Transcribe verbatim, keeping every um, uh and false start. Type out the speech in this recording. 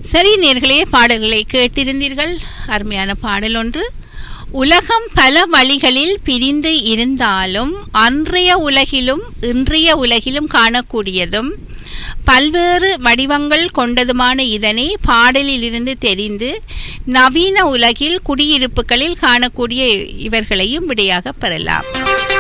சரி நேர்களே, பாடல்களை கேட்டிருந்தீர்கள். அருமையான பாடல் ஒன்று. உலகம் பல வழிகளில் பிரிந்து இருந்தாலும் அன்றைய உலகிலும் இன்றைய உலகிலும் காணக்கூடியதும் பல்வேறு வடிவங்கள் கொண்டதுமான இதனை பாடலில் இருந்து தெரிந்து நவீன உலகில் குடியிருப்புகளில் காணக்கூடிய இவர்களையும் விடையாக பெறலாம்.